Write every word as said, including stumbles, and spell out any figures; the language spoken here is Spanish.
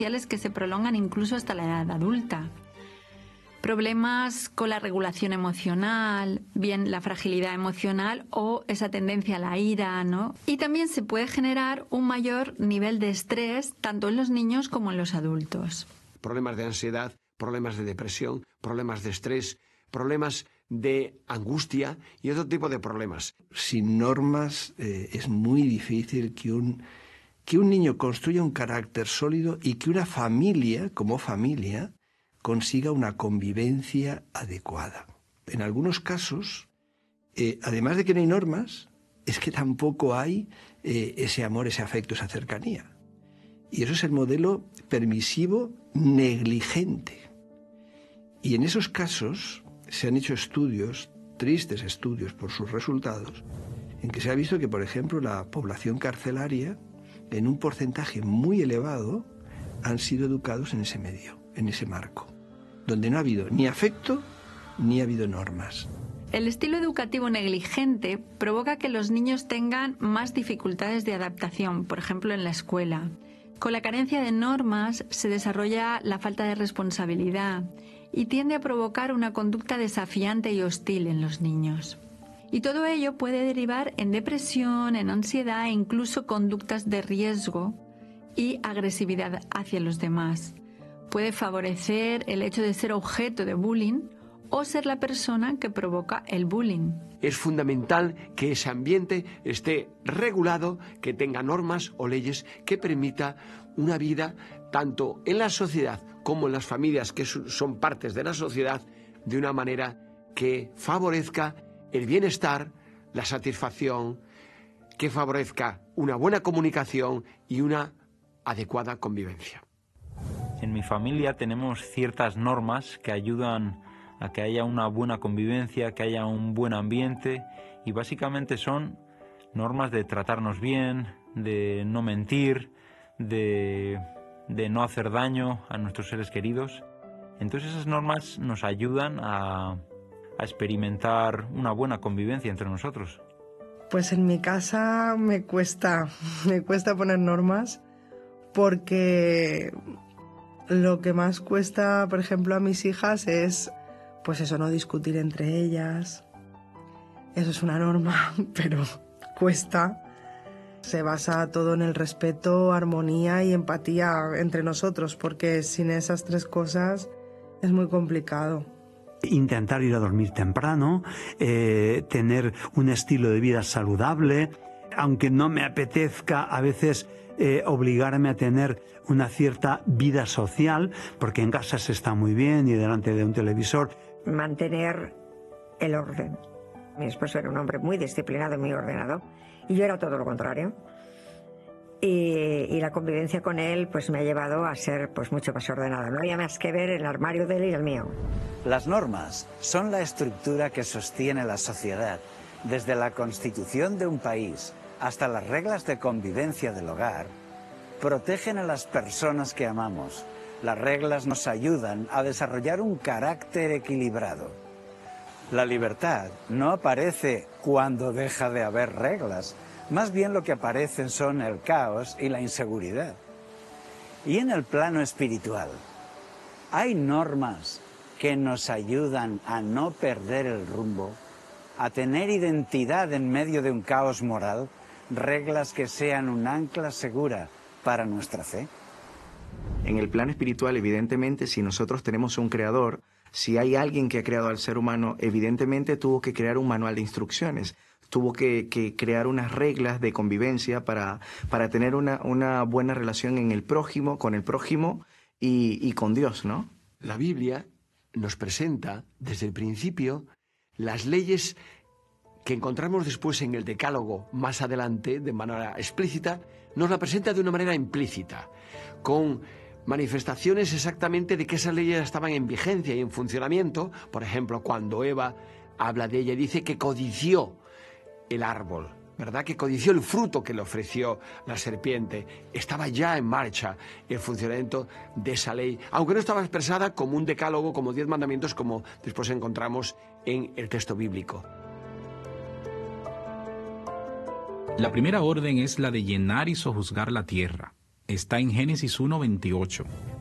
que se prolongan incluso hasta la edad adulta. Problemas con la regulación emocional, bien la fragilidad emocional o esa tendencia a la ira, ¿no? Y también se puede generar un mayor nivel de estrés tanto en los niños como en los adultos. Problemas de ansiedad, problemas de depresión, problemas de estrés, problemas de angustia y otro tipo de problemas. Sin normas eh, es muy difícil que un, que un niño construya un carácter sólido y que una familia, como familia, consiga una convivencia adecuada. En algunos casos, eh, además de que no hay normas, es que tampoco hay eh, ese amor, ese afecto, esa cercanía. Y eso es el modelo permisivo negligente. Y en esos casos se han hecho estudios, tristes estudios por sus resultados, en que se ha visto que, por ejemplo, la población carcelaria, en un porcentaje muy elevado, han sido educados en ese medio, en ese marco, donde no ha habido ni afecto ni ha habido normas. El estilo educativo negligente provoca que los niños tengan más dificultades de adaptación, por ejemplo, en la escuela. Con la carencia de normas se desarrolla la falta de responsabilidad y tiende a provocar una conducta desafiante y hostil en los niños. Y todo ello puede derivar en depresión, en ansiedad e incluso conductas de riesgo y agresividad hacia los demás. Puede favorecer el hecho de ser objeto de bullying o ser la persona que provoca el bullying. Es fundamental que ese ambiente esté regulado, que tenga normas o leyes que permita una vida tanto en la sociedad como en las familias que son partes de la sociedad de una manera que favorezca el bienestar, la satisfacción, que favorezca una buena comunicación y una adecuada convivencia. En mi familia tenemos ciertas normas que ayudan a que haya una buena convivencia, que haya un buen ambiente y básicamente son normas de tratarnos bien, de no mentir, de, de no hacer daño a nuestros seres queridos. Entonces esas normas nos ayudan a, a experimentar una buena convivencia entre nosotros. Pues en mi casa me cuesta, me cuesta poner normas porque lo que más cuesta, por ejemplo, a mis hijas es, pues eso, no discutir entre ellas. Eso es una norma, pero cuesta. Se basa todo en el respeto, armonía y empatía entre nosotros, porque sin esas tres cosas es muy complicado. Intentar ir a dormir temprano, eh, tener un estilo de vida saludable, aunque no me apetezca a veces eh, obligarme a tener una cierta vida social, porque en casa se está muy bien y delante de un televisor. Mantener el orden. Mi esposo era un hombre muy disciplinado y muy ordenado, y yo era todo lo contrario. Y, y la convivencia con él pues me ha llevado a ser pues mucho más ordenada. No había más que ver el armario de él y el mío. Las normas son la estructura que sostiene la sociedad, desde la constitución de un país hasta las reglas de convivencia del hogar. Protegen a las personas que amamos. Las reglas nos ayudan a desarrollar un carácter equilibrado. La libertad no aparece cuando deja de haber reglas. Más bien lo que aparecen son el caos y la inseguridad. Y en el plano espiritual, hay normas que nos ayudan a no perder el rumbo, a tener identidad en medio de un caos moral, reglas que sean un ancla segura para nuestra fe. En el plano espiritual, evidentemente, si nosotros tenemos un creador, si hay alguien que ha creado al ser humano, evidentemente tuvo que crear un manual de instrucciones. Tuvo que, que crear unas reglas de convivencia para, para tener una, una buena relación en el prójimo, con el prójimo y, y con Dios, ¿no? La Biblia nos presenta desde el principio las leyes que encontramos después en el Decálogo más adelante, de manera explícita, nos la presenta de una manera implícita, con manifestaciones exactamente de que esas leyes estaban en vigencia y en funcionamiento. Por ejemplo, cuando Eva habla de ella, dice que codició el árbol, ¿verdad? Que codició el fruto que le ofreció la serpiente. Estaba ya en marcha el funcionamiento de esa ley, aunque no estaba expresada como un decálogo, como diez mandamientos, como después encontramos en el texto bíblico. La primera orden es la de llenar y sojuzgar la tierra. está en Génesis uno veintiocho.